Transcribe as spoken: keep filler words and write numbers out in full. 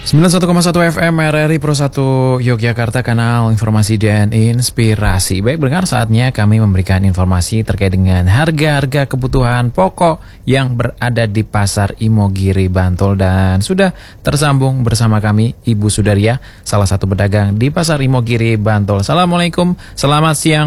sembilan puluh satu koma satu F M R R I Pro satu Yogyakarta, kanal informasi dan inspirasi. Baik, berdengar saatnya kami memberikan informasi terkait dengan harga-harga kebutuhan pokok yang berada di Pasar Imogiri, Bantul. Dan sudah tersambung bersama kami Ibu Sudaria, salah satu pedagang di Pasar Imogiri, Bantul. Assalamualaikum, selamat siang